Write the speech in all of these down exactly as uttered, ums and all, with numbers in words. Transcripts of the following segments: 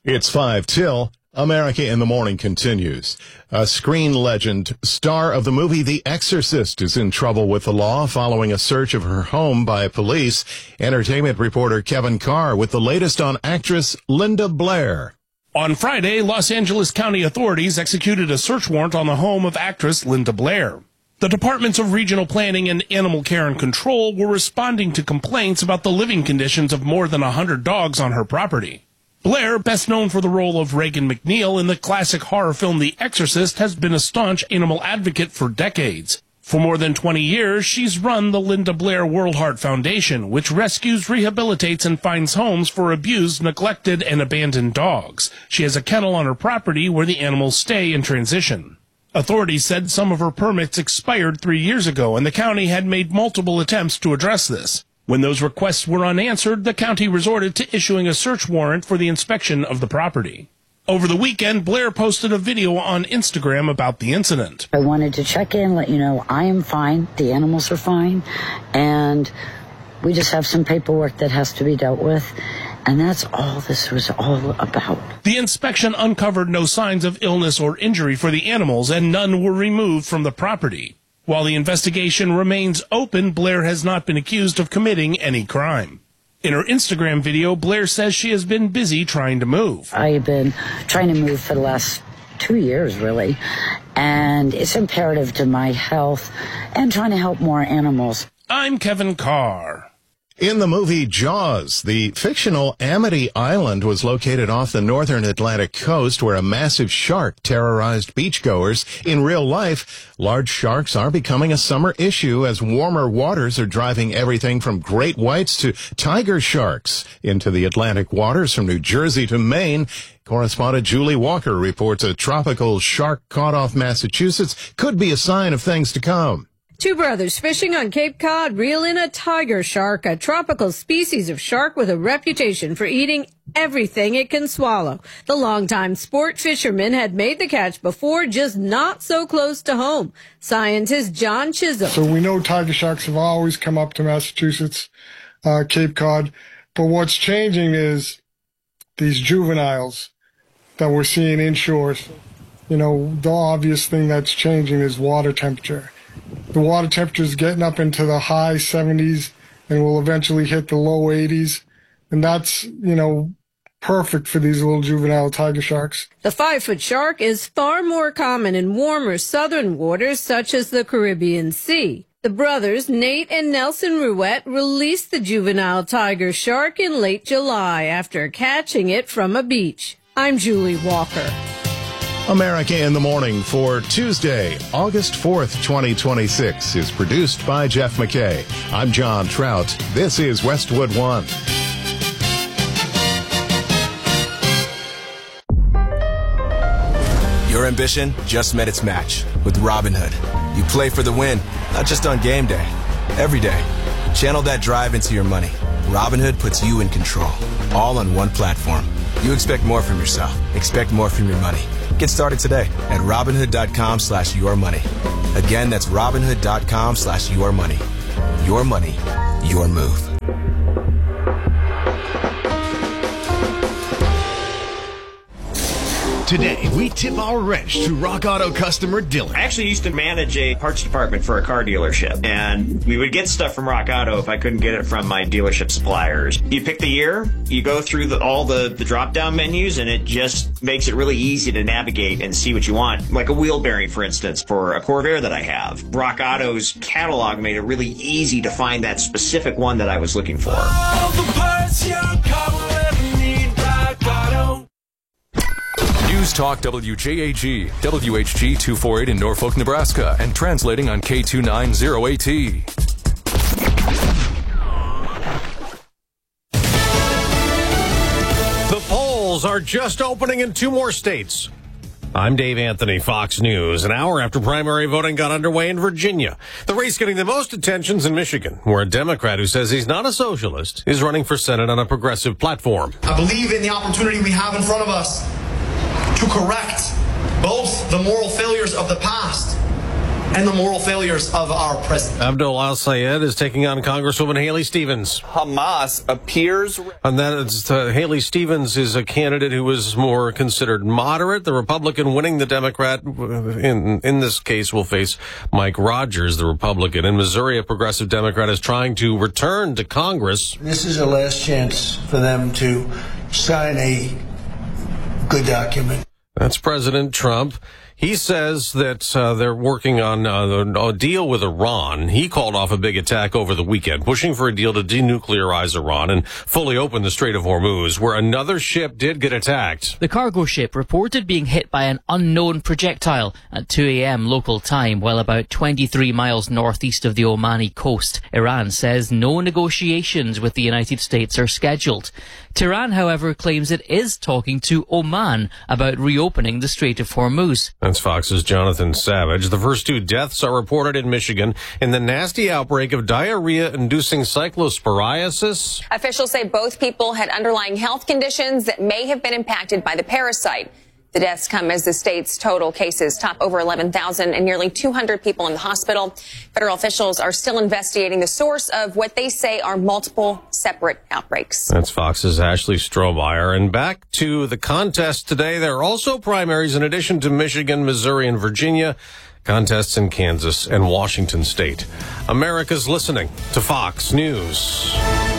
It's five till. America in the Morning continues. A screen legend, star of the movie The Exorcist, is in trouble with the law following a search of her home by police. Entertainment reporter Kevin Carr with the latest on actress Linda Blair. On Friday, Los Angeles County authorities executed a search warrant on the home of actress Linda Blair. The Departments of Regional Planning and Animal Care and Control were responding to complaints about the living conditions of more than one hundred dogs on her property. Blair, best known for the role of Regan McNeil in the classic horror film The Exorcist, has been a staunch animal advocate for decades. For more than twenty years, she's run the Linda Blair World Heart Foundation, which rescues, rehabilitates, and finds homes for abused, neglected, and abandoned dogs. She has a kennel on her property where the animals stay in transition. Authorities said some of her permits expired three years ago, and the county had made multiple attempts to address this. When those requests were unanswered, the county resorted to issuing a search warrant for the inspection of the property. Over the weekend, Blair posted a video on Instagram about the incident. I wanted to check in, let you know I am fine, the animals are fine, and we just have some paperwork that has to be dealt with, and that's all this was all about. The inspection uncovered no signs of illness or injury for the animals, and none were removed from the property. While the investigation remains open, Blair has not been accused of committing any crime. In her Instagram video, Blair says she has been busy trying to move. I've been trying to move for the last two years, really, and it's imperative to my health and trying to help more animals. I'm Kevin Carr. In the movie Jaws, the fictional Amity Island was located off the northern Atlantic coast where a massive shark terrorized beachgoers. In real life, large sharks are becoming a summer issue as warmer waters are driving everything from great whites to tiger sharks into the Atlantic waters from New Jersey to Maine. Correspondent Julie Walker reports a tropical shark caught off Massachusetts could be a sign of things to come. Two brothers fishing on Cape Cod reel in a tiger shark, a tropical species of shark with a reputation for eating everything it can swallow. The longtime sport fisherman had made the catch before, just not so close to home. Scientist John Chisholm. So we know tiger sharks have always come up to Massachusetts, uh, Cape Cod, but what's changing is these juveniles that we're seeing inshores. You know, the obvious thing that's changing is water temperature. The water temperature is getting up into the high seventies and will eventually hit the low eighties. And that's, you know, perfect for these little juvenile tiger sharks. The five-foot shark is far more common in warmer southern waters such as the Caribbean Sea. The brothers, Nate and Nelson Ruette, released the juvenile tiger shark in late July after catching it from a beach. I'm Julie Walker. America in the Morning for Tuesday, August fourth, twenty twenty-six is produced by Jeff McKay. I'm John Trout. This is Westwood One. Your ambition just met its match with Robinhood. You play for the win, not just on game day, every day. Channel that drive into your money. Robinhood puts you in control, all on one platform. You expect more from yourself. Expect more from your money. Get started today at Robinhood.com slash your money. Again, that's Robinhood.com slash your money. Your money, your move. Today, we tip our wrench to Rock Auto customer Dylan. I actually used to manage a parts department for a car dealership, and we would get stuff from Rock Auto if I couldn't get it from my dealership suppliers. You pick the year, you go through the, all the, the drop-down menus, and it just makes it really easy to navigate and see what you want. Like a wheel bearing, for instance, for a Corvair that I have. Rock Auto's catalog made it really easy to find that specific one that I was looking for. All the parts your car will ever need, Rock Auto. News Talk W J A G, W H G two forty-eight in Norfolk, Nebraska, and translating on K two ninety A T. The polls are just opening in two more states. I'm Dave Anthony, Fox News. An hour after primary voting got underway in Virginia. The race getting the most attention's in Michigan, where a Democrat who says he's not a socialist is running for Senate on a progressive platform. I believe in the opportunity we have in front of us to correct both the moral failures of the past and the moral failures of our president. Abdul Al-Sayed is taking on Congresswoman Haley Stevens. Hamas appears... And that is, uh, Haley Stevens is a candidate who is more considered moderate. The Republican winning the Democrat, in in this case, will face Mike Rogers, the Republican. In Missouri, a progressive Democrat is trying to return to Congress. This is a last chance for them to sign a good document. That's President Trump. He says that uh, they're working on uh, a deal with Iran. He called off a big attack over the weekend, pushing for a deal to denuclearize Iran and fully open the Strait of Hormuz, where another ship did get attacked. The cargo ship reported being hit by an unknown projectile at two a.m. local time, while about twenty-three miles northeast of the Omani coast. Iran says no negotiations with the United States are scheduled. Tehran, however, claims it is talking to Oman about reopening the Strait of Hormuz. That's Fox's Jonathan Savage. The first two deaths are reported in Michigan in the nasty outbreak of diarrhea-inducing cyclosporiasis. Officials say both people had underlying health conditions that may have been impacted by the parasite. The deaths come as the state's total cases top over eleven thousand and nearly two hundred people in the hospital. Federal officials are still investigating the source of what they say are multiple separate outbreaks. That's Fox's Ashley Strohmeyer. And back to the contest today. There are also primaries in addition to Michigan, Missouri, and Virginia. Contests in Kansas and Washington State. America's listening to Fox News.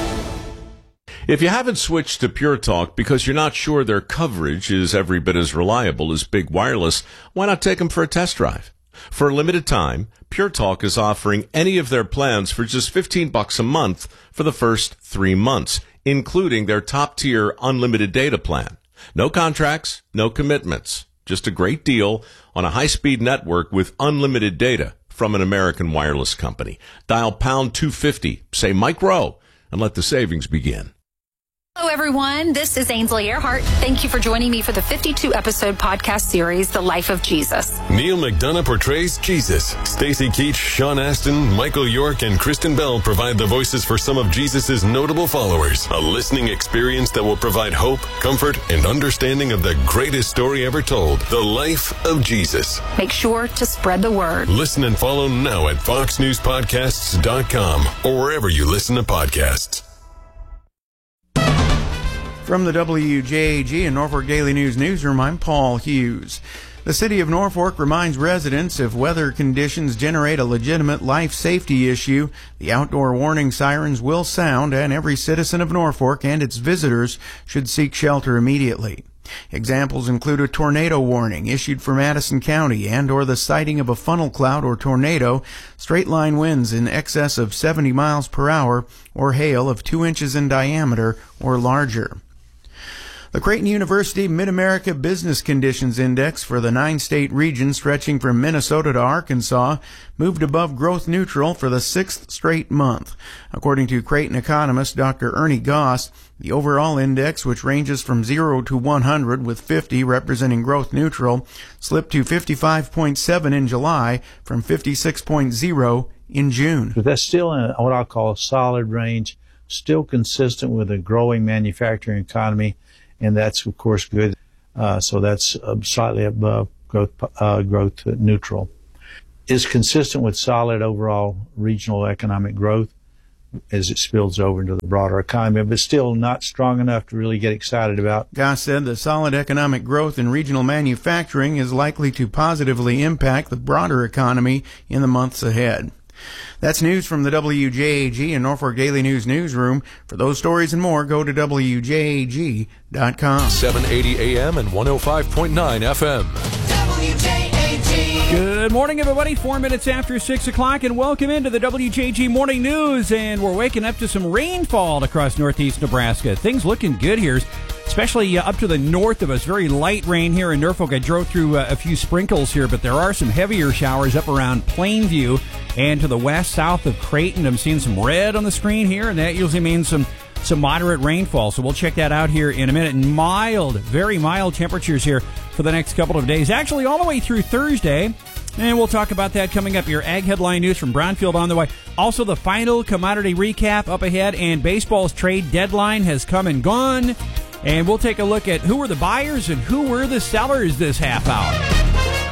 If you haven't switched to Pure Talk because you're not sure their coverage is every bit as reliable as Big Wireless, why not take them for a test drive? For a limited time, Pure Talk is offering any of their plans for just fifteen bucks a month for the first three months, including their top-tier unlimited data plan. No contracts, no commitments. Just a great deal on a high-speed network with unlimited data from an American wireless company. Dial pound two fifty, say Mike Rowe, and let the savings begin. Hello, everyone. This is Ainsley Earhart. Thank you for joining me for the fifty-two episode podcast series, The Life of Jesus. Neil McDonough portrays Jesus. Stacey Keach, Sean Astin, Michael York, and Kristen Bell provide the voices for some of Jesus' notable followers. A listening experience that will provide hope, comfort, and understanding of the greatest story ever told, The Life of Jesus. Make sure to spread the word. Listen and follow now at fox news podcasts dot com or wherever you listen to podcasts. From the W J A G and Norfolk Daily News newsroom, I'm Paul Hughes. The city of Norfolk reminds residents if weather conditions generate a legitimate life safety issue, the outdoor warning sirens will sound, and every citizen of Norfolk and its visitors should seek shelter immediately. Examples include a tornado warning issued for Madison County and or the sighting of a funnel cloud or tornado, straight line winds in excess of seventy miles per hour, or hail of two inches in diameter or larger. The Creighton University Mid-America Business Conditions Index for the nine-state region stretching from Minnesota to Arkansas moved above growth neutral for the sixth straight month. According to Creighton economist Doctor Ernie Goss, the overall index, which ranges from zero to one hundred with fifty representing growth neutral, slipped to fifty-five point seven in July from fifty-six point zero in June. But that's still in what I'll call a solid range, still consistent with a growing manufacturing economy. And that's, of course, good. Uh, so that's uh, slightly above growth, uh, growth neutral. Is consistent with solid overall regional economic growth as it spills over into the broader economy, but still not strong enough to really get excited about. Goss said the solid economic growth in regional manufacturing is likely to positively impact the broader economy in the months ahead. That's news from the W J A G and Norfolk Daily News newsroom. For those stories and more, go to W J A G dot com. seven eighty A M and one oh five point nine F M. W J A G. Good morning, everybody. Four minutes after six o'clock, and welcome into the W J A G Morning News. And we're waking up to some rainfall across northeast Nebraska. Things looking good here, especially uh, up to the north of us. Very light rain here in Norfolk. I drove through uh, a few sprinkles here, but there are some heavier showers up around Plainview and to the west, south of Creighton. I'm seeing some red on the screen here, and that usually means some some moderate rainfall. So we'll check that out here in a minute. Mild, very mild temperatures here for the next couple of days. Actually, all the way through Thursday. And we'll talk about that coming up. Your Ag Headline News from Brownfield on the way. Also, the final commodity recap up ahead, and baseball's trade deadline has come and gone. And we'll take a look at who were the buyers and who were the sellers this half hour.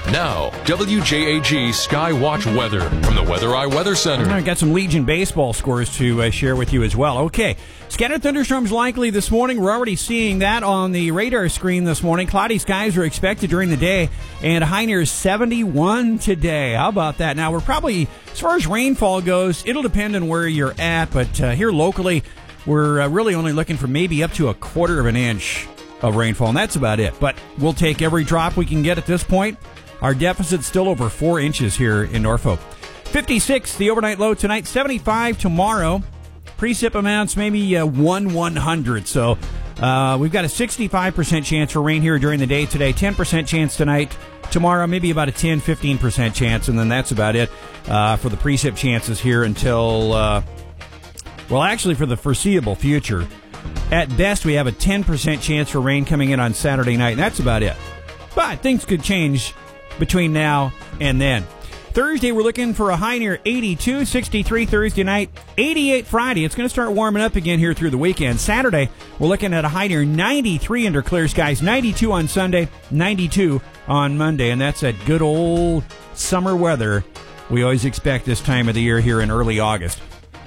Now, W J A G Skywatch weather from the Weather Eye Weather Center. I got some Legion baseball scores to uh, share with you as well. Okay, scattered thunderstorms likely this morning. We're already seeing that on the radar screen this morning. Cloudy skies are expected during the day, and a high near seventy-one today. How about that? Now, we're probably, as far as rainfall goes, it'll depend on where you're at, but uh, here locally, we're uh, really only looking for maybe up to a quarter of an inch of rainfall, and that's about it. But we'll take every drop we can get at this point. Our deficit's still over four inches here in Norfolk. fifty-six, the overnight low tonight. seventy-five tomorrow. Precip amounts maybe uh, one one hundred. So uh, we've got a sixty-five percent chance for rain here during the day today. ten percent chance tonight. Tomorrow, maybe about a ten, fifteen percent chance. And then that's about it uh, for the precip chances here until, uh, well, actually for the foreseeable future. At best, we have a ten percent chance for rain coming in on Saturday night. And that's about it. But things could change between now and then. Thursday, we're looking for a high near eighty-two, sixty-three Thursday night, eighty-eight Friday. It's going to start warming up again here through the weekend. Saturday, we're looking at a high near ninety-three under clear skies, ninety-two on Sunday, ninety-two on Monday, and that's that good old summer weather we always expect this time of the year here in early August.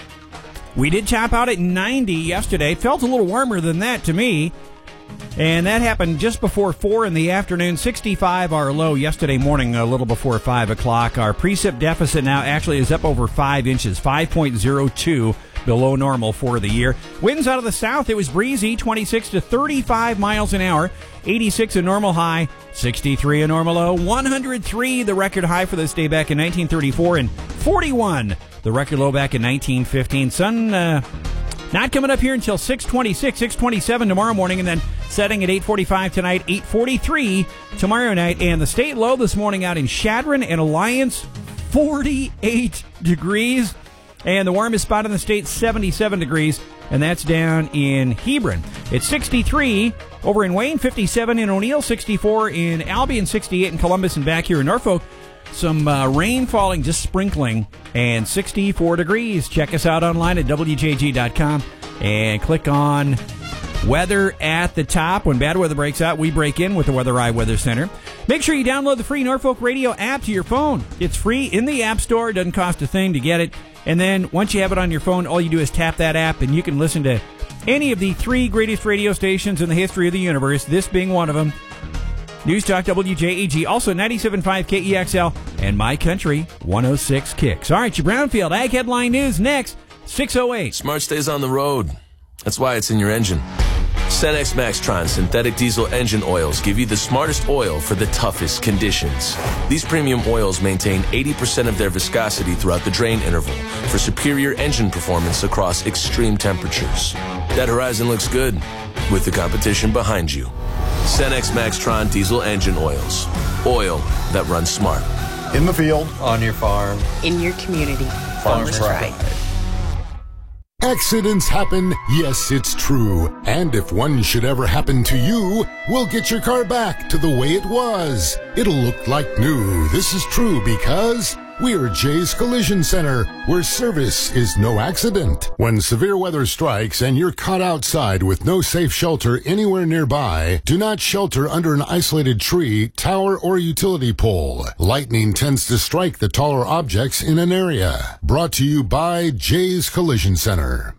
We did tap out at ninety yesterday. Felt a little warmer than that to me. And that happened just before four in the afternoon. sixty-five our low yesterday morning, a little before five o'clock. Our precip deficit now actually is up over five inches, five point zero two below normal for the year. Winds out of the south, it was breezy, twenty-six to thirty-five miles an hour. eighty-six a normal high, sixty-three a normal low, one hundred three the record high for this day back in nineteen thirty-four, and forty-one the record low back in nineteen fifteen. Sun uh, not coming up here until six twenty-six, six twenty-seven tomorrow morning, and then setting at eight forty-five tonight, eight forty-three tomorrow night. And the state low this morning out in Chadron and Alliance, forty-eight degrees. And the warmest spot in the state, seventy-seven degrees, and that's down in Hebron. It's sixty-three over in Wayne, fifty-seven in O'Neill, sixty-four in Albion, sixty-eight in Columbus, and back here in Norfolk. Some uh, rain falling, just sprinkling, and sixty-four degrees. Check us out online at W J G dot com and click on Weather at the top. When bad weather breaks out, we break in with the Weather Eye Weather Center. Make sure you download the free Norfolk Radio app to your phone. It's free in the App Store. It doesn't cost a thing to get it. And then once you have it on your phone, all you do is tap that app, and you can listen to any of the three greatest radio stations in the history of the universe, this being one of them. News Talk W J A G, also ninety-seven point five K E X L, and My Country one oh six Kicks. All right, your Brownfield Ag Headline News next, six oh eight. Smart stays on the road. That's why it's in your engine. Cenex Maxtron synthetic diesel engine oils give you the smartest oil for the toughest conditions. These premium oils maintain eighty percent of their viscosity throughout the drain interval for superior engine performance across extreme temperatures. That horizon looks good with the competition behind you. Cenex Maxtron diesel engine oils. Oil that runs smart. In the field, on your farm, in your community. Farmers Pride. Accidents happen, yes, it's true. And if one should ever happen to you, we'll get your car back to the way it was. It'll look like new. This is true because we're Jay's Collision Center, where service is no accident. When severe weather strikes and you're caught outside with no safe shelter anywhere nearby, do not shelter under an isolated tree, tower, or utility pole. Lightning tends to strike the taller objects in an area. Brought to you by Jay's Collision Center.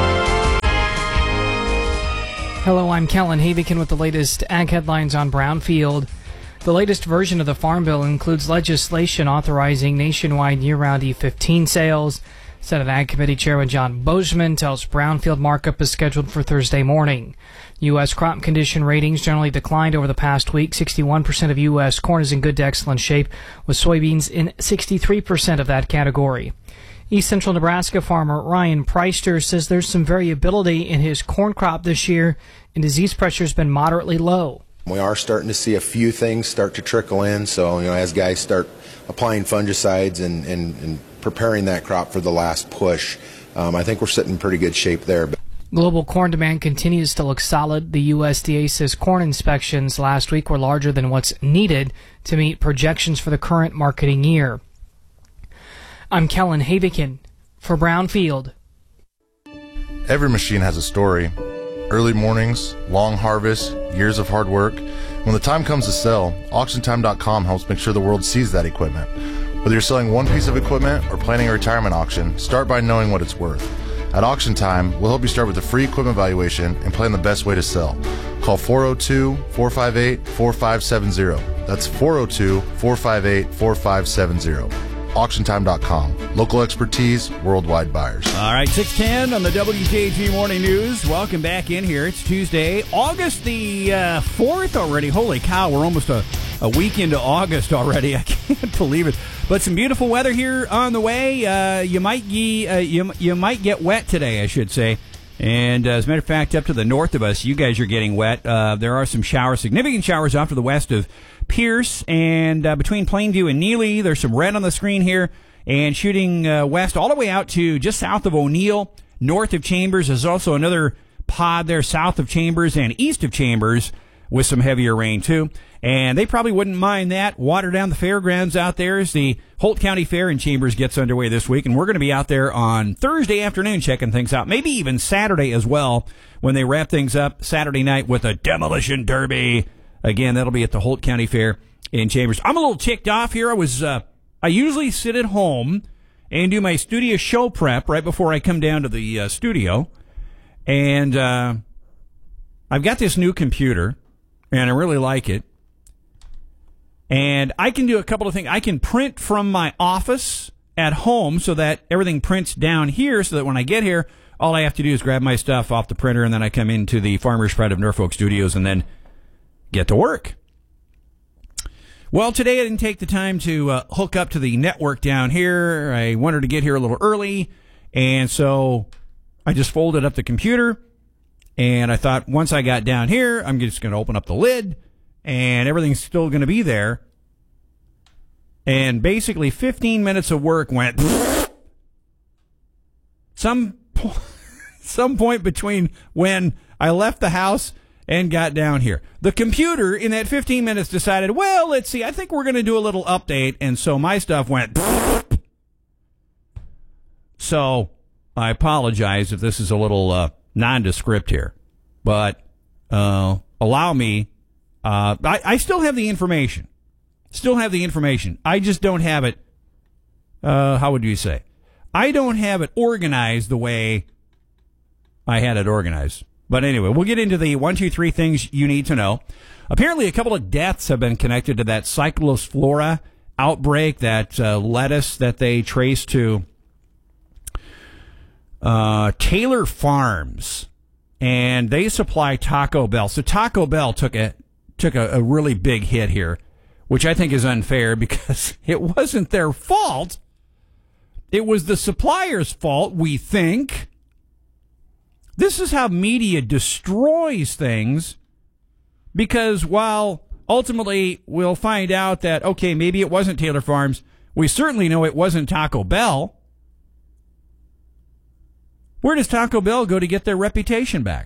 Hello, I'm Kellen Havikin with the latest ag headlines on Brownfield. The latest version of the Farm Bill includes legislation authorizing nationwide year-round E fifteen sales. Senate Ag Committee Chairman John Bozeman tells Brownfield markup is scheduled for Thursday morning. U S crop condition ratings generally declined over the past week. sixty-one percent of U S corn is in good to excellent shape, with soybeans in sixty-three percent of that category. East Central Nebraska farmer Ryan Preister says there's some variability in his corn crop this year, and disease pressure has been moderately low. We are starting to see a few things start to trickle in, so you know, as guys start applying fungicides and, and, and preparing that crop for the last push, um, I think we're sitting in pretty good shape there. Global corn demand continues to look solid. The U S D A says corn inspections last week were larger than what's needed to meet projections for the current marketing year. I'm Kellen Havikin for Brownfield. Every machine has a story. Early mornings, long harvests, years of hard work. When the time comes to sell, auction time dot com helps make sure the world sees that equipment. Whether you're selling one piece of equipment or planning a retirement auction, start by knowing what it's worth. At Auction Time, we'll help you start with a free equipment valuation and plan the best way to sell. Call four oh two, four five eight, four five seven zero. That's four oh two, four five eight, four five seven zero. auction time dot com. Local expertise, worldwide buyers. All right, six ten on the W J G Morning News. Welcome back in here. It's Tuesday, August the uh, fourth already. Holy cow, we're almost a, a week into August already. I can't believe it. But some beautiful weather here on the way. Uh, you might ye, uh, you, you might get wet today, I should say. And uh, as a matter of fact, up to the north of us, you guys are getting wet. Uh, there are some showers, significant showers off to the west of Pierce, and uh, between Plainview and Neely. There's some red on the screen here, and shooting uh, west all the way out to just south of O'Neill, north of Chambers. There's also another pod there south of Chambers and east of Chambers with some heavier rain too. And they probably wouldn't mind that. Water down the fairgrounds out there as the Holt County Fair in Chambers gets underway this week. And we're going to be out there on Thursday afternoon checking things out. Maybe even Saturday as well when they wrap things up Saturday night with a demolition derby. Again, that'll be at the Holt County Fair in Chambers. I'm a little ticked off here. I was, uh, I usually sit at home and do my studio show prep right before I come down to the uh, studio. And, uh, I've got this new computer and I really like it. And I can do a couple of things. I can print from my office at home so that everything prints down here so that when I get here, all I have to do is grab my stuff off the printer and then I come into the Farmers Pride of Norfolk studios and then get to work. Well, today I didn't take the time to uh, hook up to the network down here. I wanted to get here a little early, and so I just folded up the computer, and I thought once I got down here, I'm just going to open up the lid, and everything's still going to be there. And basically fifteen minutes of work went some po- some point between when I left the house and got down here. The computer in that fifteen minutes decided, well, let's see, I think we're going to do a little update, and so my stuff went. So I apologize if this is a little uh, nondescript here, but uh, allow me. Uh, I, I still have the information. Still have the information. I just don't have it, uh, how would you say? I don't have it organized the way I had it organized. But anyway, we'll get into the one, two, three things you need to know. Apparently, a couple of deaths have been connected to that Cyclospora outbreak, that uh, lettuce that they traced to uh, Taylor Farms. And they supply Taco Bell. So Taco Bell took a took a, a really big hit here, which I think is unfair because it wasn't their fault. It was the supplier's fault, we think. This is how media destroys things, because while ultimately we'll find out that, okay, maybe it wasn't Taylor Farms, we certainly know it wasn't Taco Bell. Where does Taco Bell go to get their reputation back?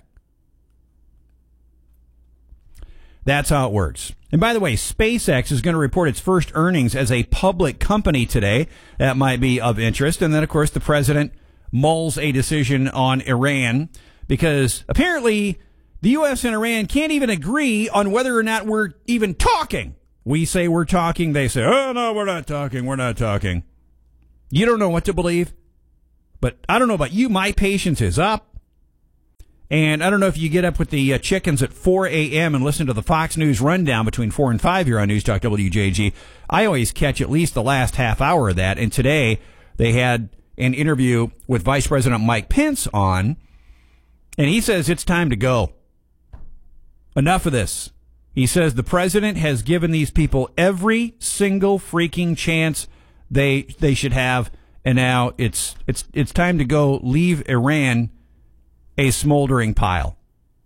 That's how it works. And by the way, SpaceX is going to report its first earnings as a public company today. That might be of interest. And then, of course, the president mulls a decision on Iran because apparently the U S and Iran can't even agree on whether or not we're even talking. We say we're talking. They say, oh, no, we're not talking. We're not talking. You don't know what to believe. But I don't know about you. My patience is up. And I don't know if you get up with the uh, chickens at four a.m. and listen to the Fox News rundown between four and five here on News Talk W J G. I always catch at least the last half hour of that. And today they had an interview with Vice President Mike Pence on, and he says it's time to go. Enough of this. He says the president has given these people every single freaking chance they they should have, and now it's it's it's time to go leave Iran a smoldering pile.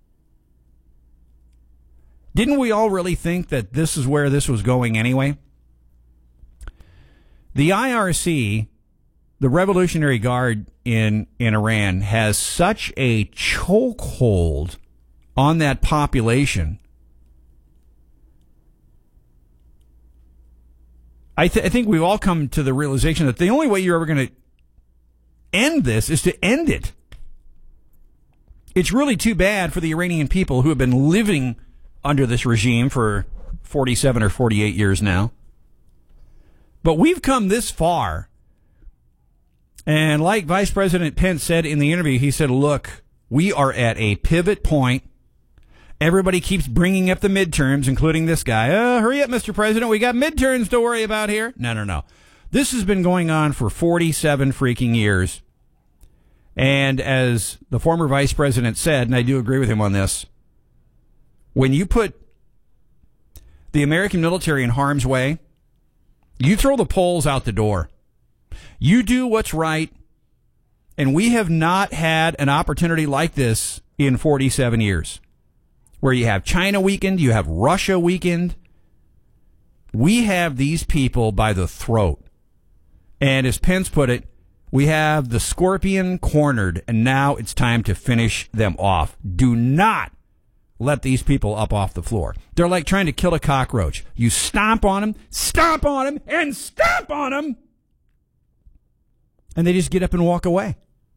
Didn't we all really think that this is where this was going anyway? The I R C, the Revolutionary Guard in, in Iran, has such a chokehold on that population. I, th- I think we've all come to the realization that the only way you're ever going to end this is to end it. It's really too bad for the Iranian people who have been living under this regime for forty-seven or forty-eight years now. But we've come this far. And like Vice President Pence said in the interview, he said, look, we are at a pivot point. Everybody keeps bringing up the midterms, including this guy. Uh, hurry up, Mister President. We got midterms to worry about here. No, no, no. This has been going on for forty-seven freaking years. And as the former vice president said, and I do agree with him on this, when you put the American military in harm's way, you throw the poles out the door. You do what's right, and we have not had an opportunity like this in forty-seven years, where you have China weakened, you have Russia weakened. We have these people by the throat. And as Pence put it, we have the scorpion cornered, and now it's time to finish them off. Do not let these people up off the floor. They're like trying to kill a cockroach. You stomp on them, stomp on them, and stomp on them, and they just get up and walk away.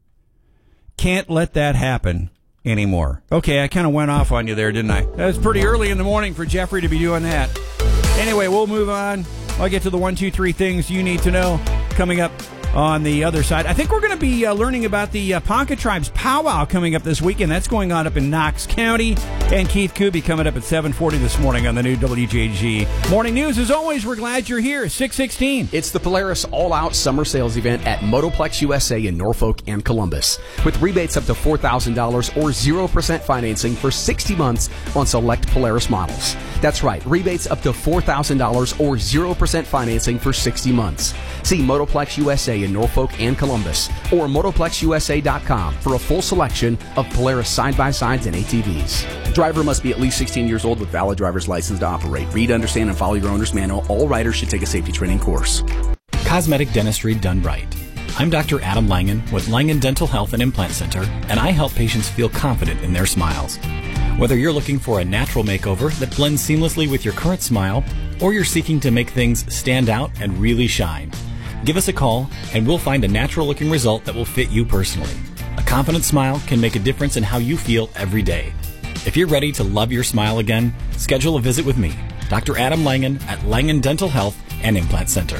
Can't let that happen anymore. Okay, I kind of went off on you there, didn't I? It's pretty early in the morning for Jeffrey to be doing that. Anyway, we'll move on. I'll get to the one, two, three things you need to know coming up on the other side. I think we're going to be uh, learning about the uh, Ponca Tribe's powwow coming up this weekend. That's going on up in Knox County. And Keith Kuby coming up at seven forty this morning on the new W J G Morning News. As always, we're glad you're here. six sixteen. It's the Polaris All-Out Summer Sales Event at Motoplex U S A in Norfolk and Columbus. With rebates up to four thousand dollars or zero percent financing for sixty months on select Polaris models. That's right, rebates up to four thousand dollars or zero percent financing for sixty months. See Motoplex U S A in Norfolk and Columbus or motoplex u s a dot com for a full selection of Polaris side-by-sides and A T Vs. Driver must be at least sixteen years old with valid driver's license to operate. Read, understand, and follow your owner's manual. All riders should take a safety training course. Cosmetic dentistry done right. I'm Doctor Adam Langen with Langen Dental Health and Implant Center, and I help patients feel confident in their smiles. Whether you're looking for a natural makeover that blends seamlessly with your current smile, or you're seeking to make things stand out and really shine, give us a call and we'll find a natural-looking result that will fit you personally. A confident smile can make a difference in how you feel every day. If you're ready to love your smile again, schedule a visit with me, Doctor Adam Langen at Langen Dental Health and Implant Center.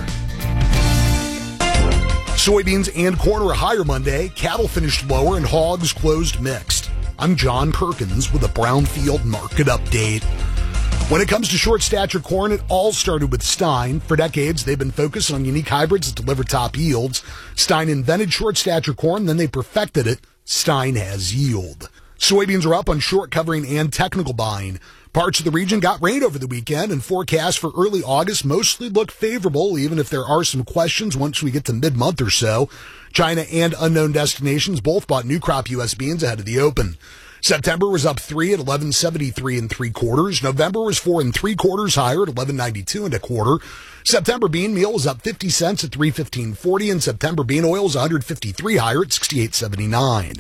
Soybeans and corn are higher Monday. Cattle finished lower and hogs closed mixed. I'm John Perkins with a Brownfield market update. When it comes to short stature corn, it all started with Stein. For decades, they've been focused on unique hybrids that deliver top yields. Stein invented short stature corn, then they perfected it. Stein has yield. Soybeans are up on short covering and technical buying. Parts of the region got rain over the weekend, and forecasts for early August mostly look favorable, even if there are some questions once we get to mid-month or so. China and unknown destinations both bought new crop U S beans ahead of the open. September was up three at eleven seventy-three and three quarters. November was four and three quarters higher at eleven ninety-two and a quarter. September bean meal was up fifty cents at three fifteen forty, and September bean oil was one hundred fifty-three higher at sixty-eight seventy-nine.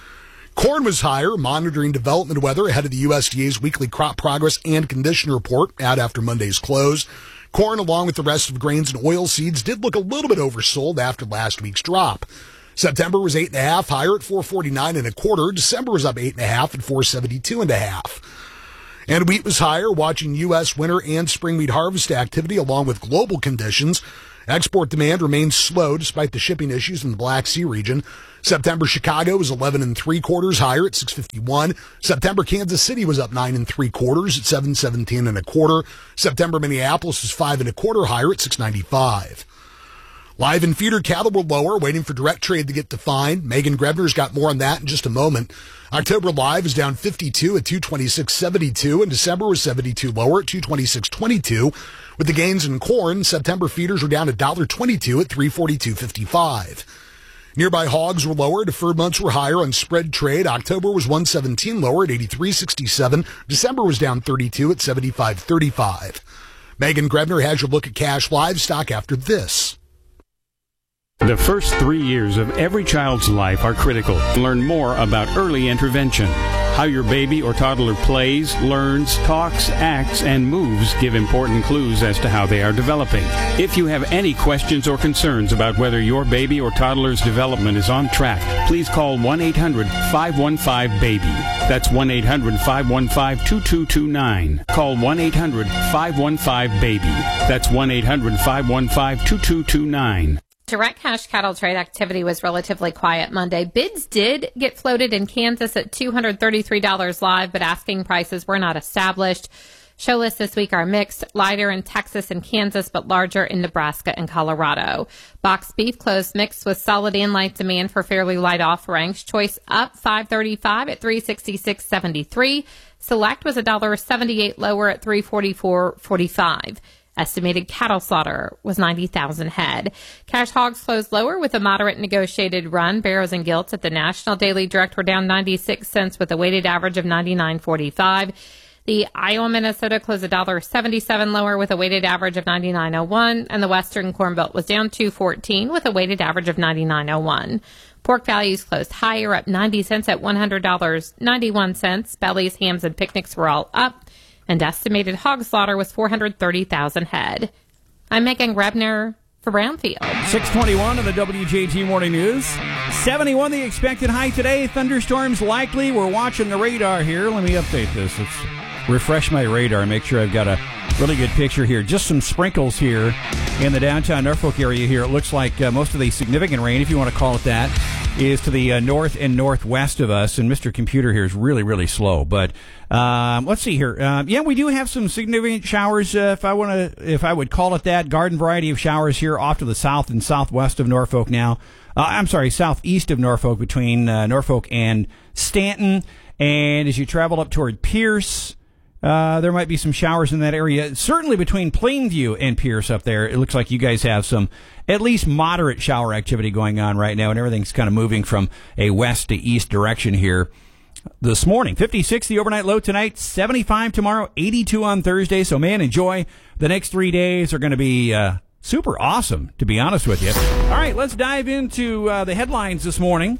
Corn was higher, monitoring development weather ahead of the U S D A's weekly crop progress and condition report out after Monday's close. Corn, along with the rest of grains and oilseeds, did look a little bit oversold after last week's drop. September was eight and a half higher at four forty-nine and a quarter. December was up eight and a half at four seventy-two and a half. And wheat was higher, watching U S winter and spring wheat harvest activity along with global conditions. Export demand remains slow despite the shipping issues in the Black Sea region. September Chicago was eleven and three quarters higher at six fifty-one. September Kansas City was up nine and three quarters at seven seventeen and a quarter. September Minneapolis was five and a quarter higher at six ninety-five. Live and feeder cattle were lower, waiting for direct trade to get defined. Megan Grebner's got more on that in just a moment. October live is down fifty-two at two twenty-six seventy-two, and December was seventy-two lower at two twenty-six twenty-two. With the gains in corn, September feeders were down one dollar twenty-two at three forty-two fifty-five. Nearby hogs were lower. Deferred months were higher on spread trade. October was one seventeen lower at eighty-three sixty-seven. December was down thirty-two at seventy-five thirty-five. Megan Grebner has your look at cash livestock after this. The first three years of every child's life are critical. Learn more about early intervention. How your baby or toddler plays, learns, talks, acts, and moves give important clues as to how they are developing. If you have any questions or concerns about whether your baby or toddler's development is on track, please call one eight hundred five one five baby. That's one eight hundred five one five two two two nine. Call one eight hundred five one five baby. That's one eight hundred five one five two two two nine. Direct cash cattle trade activity was relatively quiet Monday. Bids did get floated in Kansas at two hundred thirty-three dollars live, but asking prices were not established. Show lists this week are mixed, lighter in Texas and Kansas, but larger in Nebraska and Colorado. Boxed beef closed mixed with solid and light demand for fairly light offerings. Choice up five thirty-five at three sixty-six seventy-three. Select was one dollar seventy-eight lower at three forty-four forty-five. Estimated cattle slaughter was ninety thousand head. Cash hogs closed lower with a moderate negotiated run. Barrows and gilts at the National Daily Direct were down ninety-six cents with a weighted average of ninety-nine forty-five. The Iowa, Minnesota closed one dollar seventy-seven lower with a weighted average of ninety-nine oh one, and the Western Corn Belt was down two fourteen with a weighted average of ninety-nine oh one. Pork values closed higher, up ninety cents at one hundred dollars and ninety-one cents. Bellies, hams, and picnics were all up, and estimated hog slaughter was four hundred thirty thousand head. I'm Megan Rebner for Brownfield. six twenty-one of the W J G Morning News. seventy-one the expected high today. Thunderstorms likely. We're watching the radar here. Let me update this. Let's refresh my radar and make sure I've got a really good picture here. Just some sprinkles here in the downtown Norfolk area here. It looks like uh, most of the significant rain, if you want to call it that, is to the uh, north and northwest of us, and Mister Computer here is really, really slow. But um, let's see here. Uh, yeah, we do have some significant showers, uh, if I want to, if I would call it that. Garden variety of showers here off to the south and southwest of Norfolk now. Uh, I'm sorry, southeast of Norfolk between uh, Norfolk and Stanton. And as you travel up toward Pierce, Uh, there might be some showers in that area. Certainly between Plainview and Pierce up there, it looks like you guys have some at least moderate shower activity going on right now, and everything's kind of moving from a west to east direction here this morning. fifty-six the overnight low tonight, seventy-five tomorrow, eighty-two on Thursday. So, man, enjoy. The next three days are going to be uh, super awesome, to be honest with you. All right, let's dive into uh, the headlines this morning.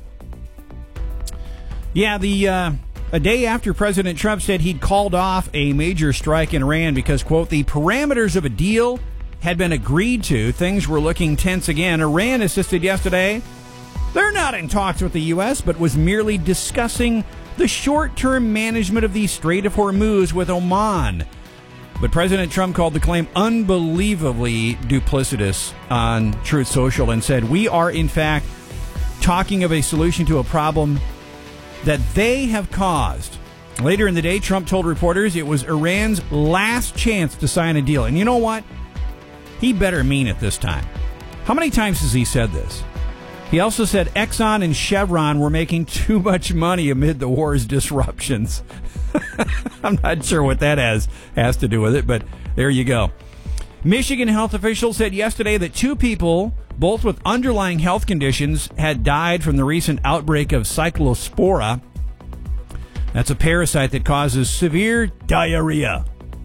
Yeah, the... Uh, A day after President Trump said he'd called off a major strike in Iran because, quote, the parameters of a deal had been agreed to, things were looking tense again. Iran insisted yesterday they're not in talks with the U S, but was merely discussing the short-term management of the Strait of Hormuz with Oman. But President Trump called the claim unbelievably duplicitous on Truth Social and said, we are, in fact, talking of a solution to a problem that they have caused. Later in the day, Trump told reporters it was Iran's last chance to sign a deal. And you know what? He better mean it this time. How many times has he said this? He also said Exxon and Chevron were making too much money amid the war's disruptions. I'm not sure what that has, has to do with it, but there you go. Michigan health officials said yesterday that two people, both with underlying health conditions, had died from the recent outbreak of cyclospora. That's a parasite that causes severe diarrhea.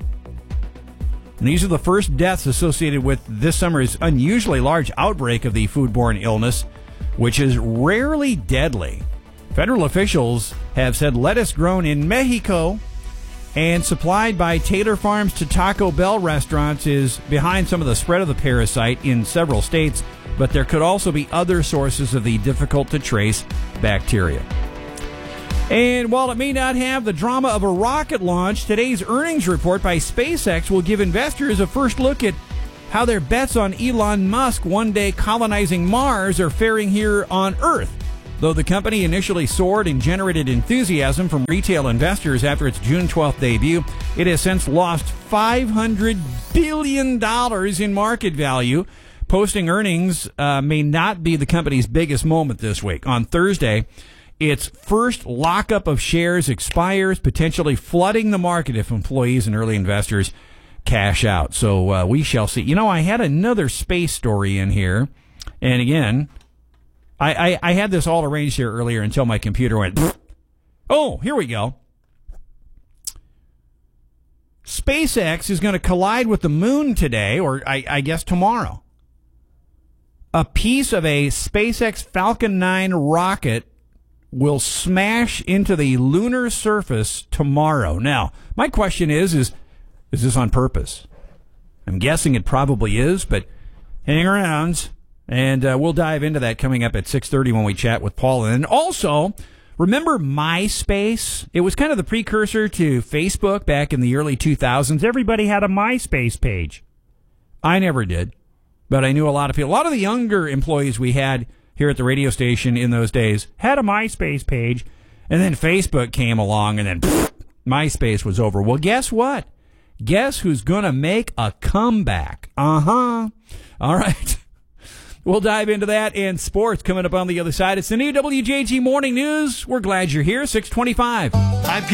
And these are the first deaths associated with this summer's unusually large outbreak of the foodborne illness, which is rarely deadly. Federal officials have said lettuce grown in Mexico and supplied by Taylor Farms to Taco Bell restaurants is behind some of the spread of the parasite in several states, but there could also be other sources of the difficult-to-trace bacteria. And while it may not have the drama of a rocket launch, today's earnings report by SpaceX will give investors a first look at how their bets on Elon Musk one day colonizing Mars are faring here on Earth. Though the company initially soared and generated enthusiasm from retail investors after its June twelfth debut, it has since lost five hundred billion dollars in market value. Posting earnings uh, may not be the company's biggest moment this week. On Thursday, its first lockup of shares expires, potentially flooding the market if employees and early investors cash out. So uh, we shall see. You know, I had another space story in here, and again, I, I, I had this all arranged here earlier until my computer went, oh, here we go. SpaceX is going to collide with the moon today, or I, I guess tomorrow. A piece of a SpaceX Falcon nine rocket will smash into the lunar surface tomorrow. Now, my question is, is, is this on purpose? I'm guessing it probably is, but hang around, and uh, we'll dive into that coming up at six thirty when we chat with Paul. And also, remember MySpace? It was kind of the precursor to Facebook back in the early two thousands. Everybody had a MySpace page. I never did, but I knew a lot of people. A lot of the younger employees we had here at the radio station in those days had a MySpace page, and then Facebook came along, and then pfft, MySpace was over. Well, guess what? Guess who's going to make a comeback? Uh-huh. All right. We'll dive into that and sports coming up on the other side. It's the new W J G Morning News. We're glad you're here. six twenty-five. I'm